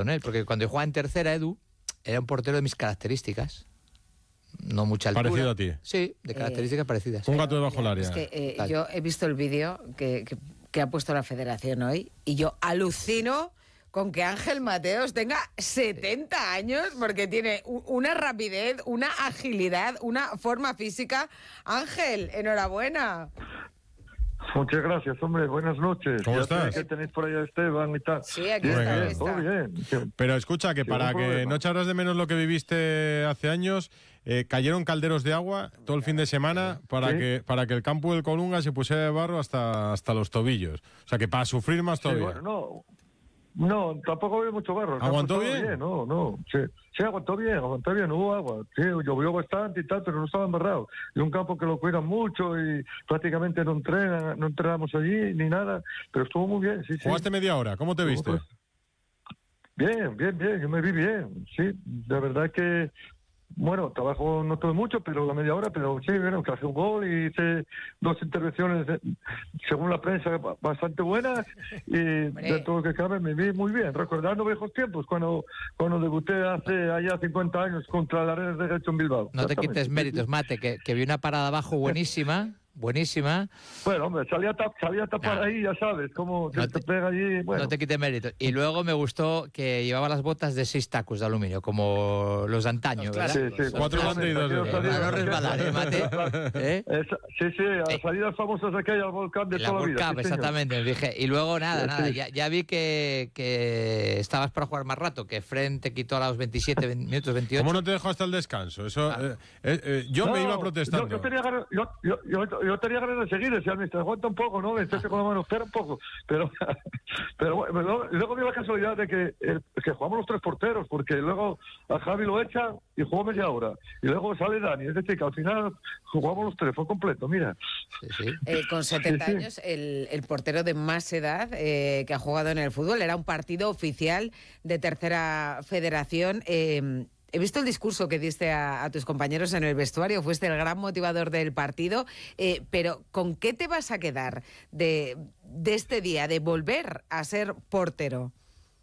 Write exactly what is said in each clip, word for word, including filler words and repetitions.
con él, porque cuando yo jugaba en tercera, Edu, era un portero de mis características. No mucha altura. Parecido a ti. Sí, de características eh, parecidas. Un gato debajo del área. Es que eh, yo he visto el vídeo que, que, que ha puesto la federación hoy y yo alucino con que Ángel Mateos tenga setenta años, porque tiene una rapidez, una agilidad, una forma física. Ángel, enhorabuena. Muchas gracias, hombre. Buenas noches. ¿Cómo ya estás? Que tenéis por ahí a Esteban y tal. Sí, aquí bien, está, bien, está. todo bien. Pero escucha, que Sí, para no que problema. no echaras de menos lo que viviste hace años, eh, cayeron calderos de agua todo el fin de semana para ¿Sí? que para que el campo del Colunga se pusiera de barro hasta, hasta los tobillos. O sea, que para sufrir más Sí, todavía. bueno, no, no, tampoco había mucho barro. ¿Aguantó Todo bien? No, no. Sí, sí, aguantó bien, aguantó bien, hubo agua. Sí, llovió bastante y tal, pero no estaba embarrado. Y un campo que lo cuidan mucho y prácticamente no entrenan, no entrenamos allí ni nada, pero estuvo muy bien, sí, sí. ¿Jugaste media hora? ¿Cómo te viste? Bien, bien, bien, yo me vi bien, sí. De verdad que, bueno, trabajo no tuve mucho, pero la media hora, pero sí, bueno, que hace un gol y hice dos intervenciones, eh, según la prensa, bastante buenas y de todo lo que cabe me vi muy bien, recordando viejos tiempos, cuando cuando debuté hace allá cincuenta años contra la Real de Derecho en Bilbao. No te quites méritos, Mate, que, que vi una parada abajo buenísima, buenísima. Bueno, hombre, salía a, tap, salía a tapar No. ahí, ya sabes, cómo No te, te pega allí, bueno. No te quites méritos. Y luego me gustó que llevaba las botas de seis tacos de aluminio, como los de antaño, ¿verdad? Sí, sí, Cuatro sí, bandidos. sí, de- sí, Para no resbalar, ¿eh, Mate? ¿Eh? Esa- sí, sí, a las salidas famosas de aquella, al volcán de La toda la World vida. Cup, sí, señor. exactamente, me dije. Y luego nada, Sí, nada, sí. ya, ya vi que, que estabas para jugar más rato, que Fren te quitó a los veintisiete minutos, veintiocho. ¿Cómo no te dejó hasta el descanso? Eso, Claro. eh, eh, eh, yo No, me iba protestando. Yo, yo tenía ganas, yo, yo, yo, yo tenía ganas de seguir, decía el mister, aguanta un poco, ¿no? Entonces con la mano, espera un poco. Pero, pero bueno, luego, luego dio la casualidad de que, el, que jugamos los tres porteros, porque luego a Javi lo echa y jugó media hora. Y luego sale Dani, es decir, que al final jugamos los tres, fue completo, mira. Sí, sí. Eh, con setenta Sí, sí. años, el, el portero de más edad eh, que ha jugado en el fútbol. Era un partido oficial de Tercera Federación. Eh, he visto el discurso que diste a, a tus compañeros en el vestuario. Fuiste el gran motivador del partido. Eh, pero, ¿con qué te vas a quedar de, de este día, de volver a ser portero?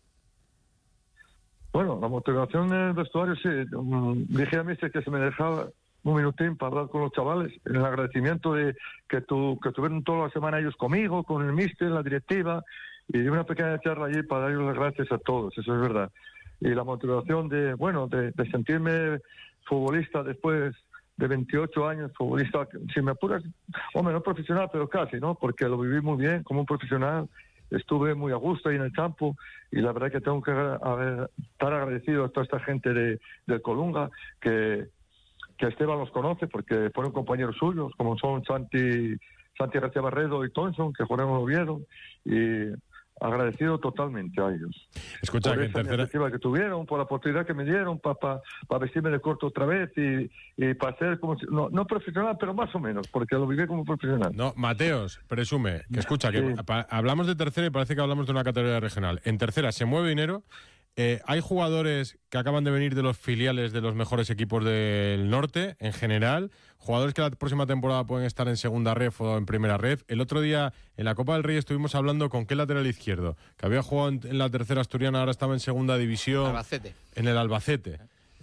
Bueno, la motivación del vestuario, sí. Um, dije a mister que se me dejaba un minutín para hablar con los chavales, en el agradecimiento de que, tu, que tuvieron toda la semana ellos conmigo, con el mister, la directiva, y di una pequeña charla allí para darles las gracias a todos, eso es verdad. Y la motivación de, bueno, de, de sentirme futbolista después de veintiocho años, futbolista, si me apuras, hombre, no profesional, pero casi, ¿no? Porque lo viví muy bien como un profesional, estuve muy a gusto ahí en el campo y la verdad que tengo que agra- estar agradecido a toda esta gente de, del Colunga, que, que Esteban los conoce porque fueron compañeros suyos, como son Santi, Santi García Barredo y Thompson, que jugaron en Oviedo, y agradecido totalmente a ellos. Escucha, por que en esa tercera... iniciativa que tuvieron, por la oportunidad que me dieron para pa, pa vestirme de corto otra vez y, y para ser como si, no, no profesional, pero más o menos, porque lo viví como profesional. No, Mateos, presume, que escucha, que Sí. pa- hablamos de tercera y parece que hablamos de una categoría regional. En tercera se mueve dinero. Eh, hay jugadores que acaban de venir de los filiales de los mejores equipos del norte, en general, jugadores que la próxima temporada pueden estar en segunda ref o en primera ref. El otro día, en la Copa del Rey, estuvimos hablando con qué lateral izquierdo, que había jugado en, en la tercera asturiana, ahora estaba en segunda división, Albacete. en el Albacete,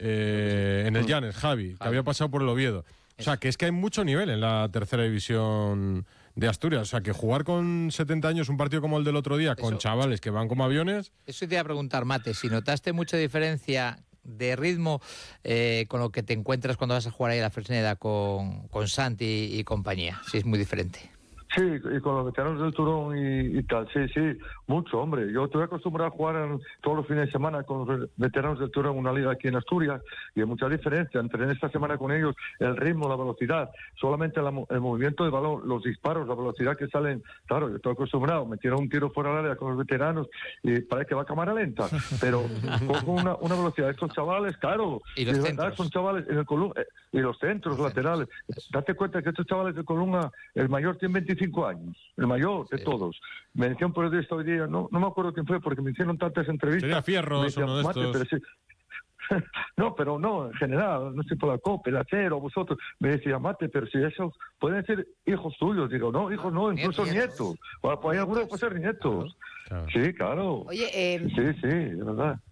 eh, en el Llanes, Javi, que había pasado por el Oviedo. O sea, que es que hay mucho nivel en la tercera división de Asturias. O sea, que jugar con setenta años un partido como el del otro día, con Eso. chavales que van como aviones... Eso te iba a preguntar, Mate, si notaste mucha diferencia de ritmo eh, con lo que te encuentras cuando vas a jugar ahí a la Fresneda con, con Santi y compañía, si es muy diferente. Sí, y con los veteranos del Turón y, y tal, sí, sí, mucho, hombre. Yo estoy acostumbrado a jugar en, todos los fines de semana con los veteranos del Turón, una liga aquí en Asturias, y hay mucha diferencia entre en esta semana con ellos, el ritmo, la velocidad, solamente la, el movimiento de balón, los disparos, la velocidad que salen. Claro, yo estoy acostumbrado, me tiro un tiro fuera del área con los veteranos y parece que va a cámara lenta, pero cojo una, una velocidad. Estos chavales, claro, Y los de centros. verdad son chavales en el Colunga, eh, y los centros Los laterales. Date cuenta que estos chavales de Colunga, el mayor tiene veinticinco años, el mayor de Sí. todos. Me decía un periodista hoy día, no, no me acuerdo quién fue porque me hicieron tantas entrevistas. Sería Fierros, Me decía, uno de "Mate, estos". pero sí". No, pero no, en general, no sé por la copa, el acero, vosotros. Me decía, Mate, pero si esos pueden ser hijos tuyos. Digo, no, hijos no, incluso Nietos. nietos. Bueno, pues hay algunos que pueden ser nietos. Claro. Sí, claro. Oye, eh, Sí, sí, de verdad.